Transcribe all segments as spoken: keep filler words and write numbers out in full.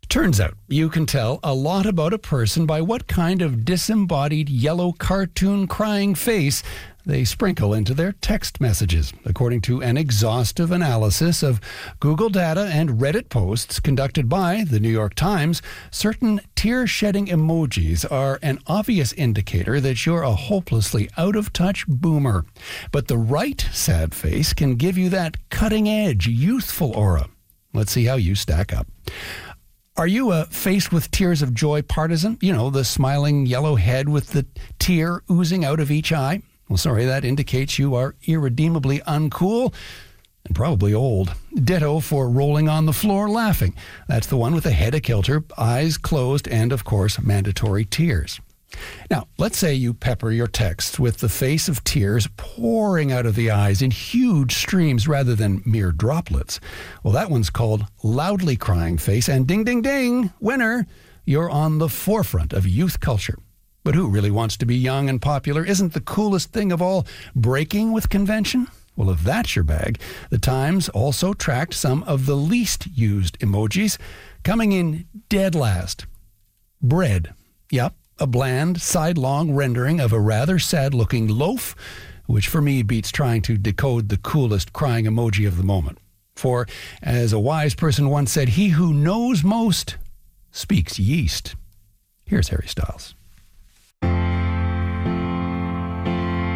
Turns out you can tell a lot about a person by what kind of disembodied yellow cartoon crying face they sprinkle into their text messages, according to an exhaustive analysis of Google data and Reddit posts conducted by the New York Times. Certain tear-shedding emojis are an obvious indicator that you're a hopelessly out-of-touch boomer. But the right sad face can give you that cutting-edge, youthful aura. Let's see how you stack up. Are you a face with tears of joy partisan? You know, the smiling yellow head with the tear oozing out of each eye? Well, sorry, that indicates you are irredeemably uncool and probably old. Ditto for rolling on the floor laughing. That's the one with the head a-kilter, eyes closed, and, of course, mandatory tears. Now, let's say you pepper your texts with the face of tears pouring out of the eyes in huge streams rather than mere droplets. Well, that one's called loudly crying face, and ding, ding, ding, winner, you're on the forefront of youth culture. But who really wants to be young and popular? Isn't the coolest thing of all breaking with convention? Well, if that's your bag, the Times also tracked some of the least used emojis, coming in dead last. Bread. Yep. A bland, sidelong rendering of a rather sad-looking loaf, which for me beats trying to decode the coolest crying emoji of the moment. For, as a wise person once said, he who knows most speaks yeast. Here's Harry Styles.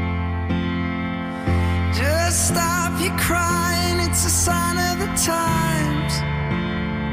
Just stop your crying, it's a sign of the time.